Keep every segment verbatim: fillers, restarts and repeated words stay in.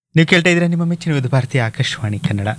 ನೀವು ಕೇಳ್ತಾ ಇದ್ರೆ ನಿಮ್ಮ ಮೆಚ್ಚಿನ ವಿವಿಧ ಭಾರತೀಯ ಆಕಾಶವಾಣಿ ಕನ್ನಡ.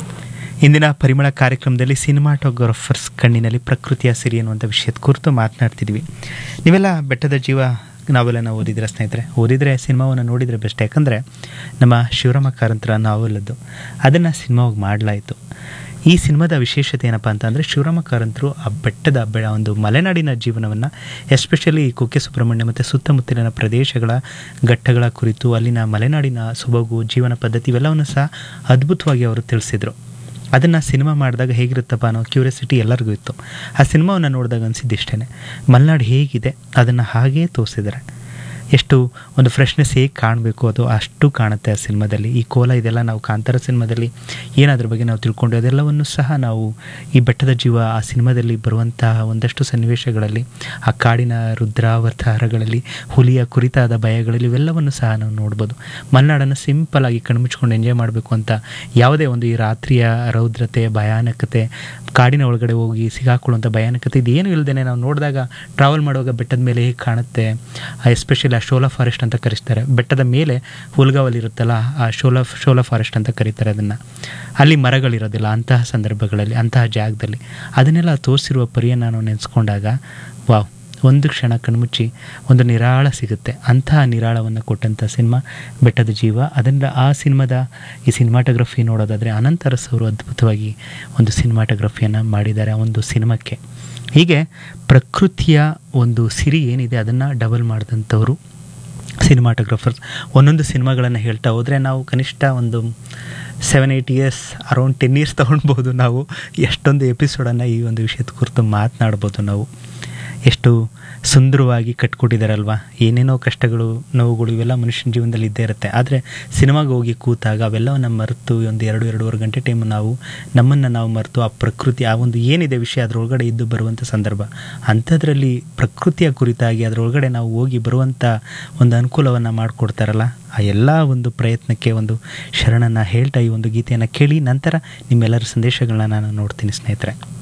ಇಂದಿನ ಪರಿಮಳ ಕಾರ್ಯಕ್ರಮದಲ್ಲಿ ಸಿನಿಮಾಟೋಗ್ರಾಫರ್ಸ್ ಕಣ್ಣಿನಲ್ಲಿ ಪ್ರಕೃತಿಯ ಸಿರಿ ಅನ್ನುವಂಥ ವಿಷಯದ ಕುರಿತು ಮಾತನಾಡ್ತಿದ್ವಿ. ನೀವೆಲ್ಲ ಬೆಟ್ಟದ ಜೀವ ನಾವೆಲ್ಲ ಓದಿದ್ರೆ ಸ್ನೇಹಿತರೆ, ಓದಿದರೆ ಸಿನಿಮಾವನ್ನು ನೋಡಿದರೆ ಬೆಸ್ಟ್. ಯಾಕಂದರೆ ನಮ್ಮ ಶಿವರಾಮ ಕಾರಂತರ ನಾವೆಲ್ಲದ್ದು ಅದನ್ನು ಸಿನಿಮಾವಾಗಿ ಮಾಡಲಾಯಿತು. ಈ ಸಿನಿಮಾದ ವಿಶೇಷತೆ ಏನಪ್ಪ ಅಂತಂದರೆ, ಶಿವರಾಮ ಕಾರಂತರು ಆ ಬೆಟ್ಟದ ಬೆ ಒಂದು ಮಲೆನಾಡಿನ ಜೀವನವನ್ನು, ಎಸ್ಪೆಷಲಿ ಕುಕ್ಕೆ ಸುಬ್ರಹ್ಮಣ್ಯ ಮತ್ತು ಸುತ್ತಮುತ್ತಲಿನ ಪ್ರದೇಶಗಳ ಘಟ್ಟಗಳ ಕುರಿತು, ಅಲ್ಲಿನ ಮಲೆನಾಡಿನ ಸೊಬಗು, ಜೀವನ ಪದ್ಧತಿ ಇವೆಲ್ಲವನ್ನು ಸಹ ಅದ್ಭುತವಾಗಿ ಅವರು ತಿಳಿಸಿದರು. ಅದನ್ನು ಸಿನಿಮಾ ಮಾಡಿದಾಗ ಹೇಗಿರುತ್ತಪ್ಪ ಅನ್ನೋ ಕ್ಯೂರಿಯಾಸಿಟಿ ಎಲ್ಲರಿಗೂ ಇತ್ತು. ಆ ಸಿನಿಮಾವನ್ನು ನೋಡಿದಾಗ ಅನಿಸಿದ್ದಿಷ್ಟೇ, ಮಲೆನಾಡು ಹೇಗಿದೆ ಅದನ್ನು ಹಾಗೇ ತೋರಿಸಿದ್ದಾರೆ. ಎಷ್ಟು ಒಂದು ಫ್ರೆಶ್ನೆಸ್ ಹೇಗೆ ಕಾಣಬೇಕು ಅದು ಅಷ್ಟು ಕಾಣುತ್ತೆ ಆ ಸಿನಿಮಾದಲ್ಲಿ. ಈ ಕೋಲ ಇದೆಲ್ಲ ನಾವು ಕಾಂತಾರ ಸಿನಿಮಾದಲ್ಲಿ ಏನಾದ್ರ ಬಗ್ಗೆ ನಾವು ತಿಳ್ಕೊಂಡು ಅದೆಲ್ಲವನ್ನು ಸಹ ನಾವು ಈ ಬೆಟ್ಟದ ಜೀವ ಆ ಸಿನಿಮಾದಲ್ಲಿ ಬರುವಂತಹ ಒಂದಷ್ಟು ಸನ್ನಿವೇಶಗಳಲ್ಲಿ, ಆ ಕಾಡಿನ ರುದ್ರಾವತಾರಗಳಲ್ಲಿ, ಹುಲಿಯ ಕುರಿತಾದ ಭಯಗಳಲ್ಲಿ ಇವೆಲ್ಲವನ್ನು ಸಹ ನಾವು ನೋಡ್ಬೋದು. ಮಲೆನಾಡನ್ನು ಸಿಂಪಲ್ಲಾಗಿ ಕಣ್ಮುಚ್ಕೊಂಡು ಎಂಜಾಯ್ ಮಾಡಬೇಕು ಅಂತ ಯಾವುದೇ ಒಂದು ಈ ರಾತ್ರಿಯ ರೌದ್ರತೆ, ಭಯಾನಕತೆ, ಕಾಡಿನ ಒಳಗಡೆ ಹೋಗಿ ಸಿಗಾಕೊಳ್ಳುವಂಥ ಭಯಾನಕತೆ ಇದೇನು ಇಲ್ಲದೇ ನಾವು ನೋಡಿದಾಗ ಟ್ರಾವೆಲ್ ಮಾಡುವಾಗ ಬೆಟ್ಟದ ಮೇಲೆ ಹೇಗೆ ಕಾಣುತ್ತೆ, ಎಸ್ಪೆಷಲಿ ಆ ಶೋಲಾ ಫಾರೆಸ್ಟ್ ಅಂತ ಕರೆಸ್ತಾರೆ. ಬೆಟ್ಟದ ಮೇಲೆ ಹುಲ್ಗಾವಲ್ ಇರುತ್ತಲ್ಲ, ಆ ಶೋಲಾ ಶೋಲಾ ಫಾರೆಸ್ಟ್ ಅಂತ ಕರೀತಾರೆ ಅದನ್ನು. ಅಲ್ಲಿ ಮರಗಳಿರೋದಿಲ್ಲ ಅಂತಹ ಸಂದರ್ಭಗಳಲ್ಲಿ, ಅಂತಹ ಜಾಗದಲ್ಲಿ ಅದನ್ನೆಲ್ಲ ತೋರಿಸಿರುವ ಪರಿಯನ್ನು ನಾನು ನೆನೆಸ್ಕೊಂಡಾಗ ವಾವ್, ಒಂದು ಕ್ಷಣ ಕಣ್ಮುಚ್ಚಿ ಒಂದು ನಿರಾಳ ಸಿಗುತ್ತೆ. ಅಂತಹ ನಿರಾಳವನ್ನು ಕೊಟ್ಟಂಥ ಸಿನಿಮಾ ಬೆಟ್ಟದ ಜೀವ. ಅದನ್ನು ಆ ಸಿನಿಮಾದ ಈ ಸಿನಿಮಾಟೋಗ್ರಫಿ ನೋಡೋದಾದರೆ ಅನಂತ ಅರಸ್ ಅವರು ಅದ್ಭುತವಾಗಿ ಒಂದು ಸಿನಿಮಾಟೋಗ್ರಫಿಯನ್ನು ಮಾಡಿದ್ದಾರೆ ಆ ಒಂದು ಸಿನಿಮಾಕ್ಕೆ. ಹೀಗೆ ಪ್ರಕೃತಿಯ ಒಂದು ಸಿರಿ ಏನಿದೆ ಅದನ್ನು ಡಬಲ್ ಮಾಡಿದಂಥವರು ಸಿನಿಮಾಟೋಗ್ರಫರ್ಸ್. ಒಂದೊಂದು ಸಿನಿಮಾಗಳನ್ನು ಹೇಳ್ತಾ ಹೋದರೆ ನಾವು ಕನಿಷ್ಠ ಒಂದು seven eight years around ten years ತೊಗೊಳ್ಬೋದು. ನಾವು ಎಷ್ಟೊಂದು ಎಪಿಸೋಡನ್ನು ಈ ಒಂದು ವಿಷಯದ ಕುರಿತು ಮಾತನಾಡ್ಬೋದು. ನಾವು ಎಷ್ಟು ಸುಂದರವಾಗಿ ಕಟ್ಕೊಟ್ಟಿದ್ದಾರಲ್ವ. ಏನೇನೋ ಕಷ್ಟಗಳು, ನೋವುಗಳು ಇವೆಲ್ಲ ಮನುಷ್ಯನ ಜೀವನದಲ್ಲಿ ಇದ್ದೇ ಇರುತ್ತೆ. ಆದರೆ ಸಿನಿಮಾಗೆ ಹೋಗಿ ಕೂತಾಗ ಅವೆಲ್ಲವನ್ನು ಮರೆತು ಒಂದು ಎರಡು ಎರಡೂವರೆ ಗಂಟೆ ಟೈಮ್ ನಾವು ನಮ್ಮನ್ನು ನಾವು ಮರೆತು ಆ ಪ್ರಕೃತಿ, ಆ ಒಂದು ಏನಿದೆ ವಿಷಯ ಅದರೊಳಗಡೆ ಇದ್ದು ಬರುವಂಥ ಸಂದರ್ಭ, ಅಂಥದ್ರಲ್ಲಿ ಪ್ರಕೃತಿಯ ಕುರಿತಾಗಿ ಅದರೊಳಗಡೆ ನಾವು ಹೋಗಿ ಬರುವಂಥ ಒಂದು ಅನುಕೂಲವನ್ನು ಮಾಡಿಕೊಡ್ತಾರಲ್ಲ, ಆ ಎಲ್ಲ ಒಂದು ಪ್ರಯತ್ನಕ್ಕೆ ಒಂದು ಶರಣನ್ನು ಹೇಳ್ತಾ ಈ ಒಂದು ಗೀತೆಯನ್ನು ಕೇಳಿ ನಂತರ ನಿಮ್ಮೆಲ್ಲರ ಸಂದೇಶಗಳನ್ನ ನಾನು ನೋಡ್ತೀನಿ ಸ್ನೇಹಿತರೆ.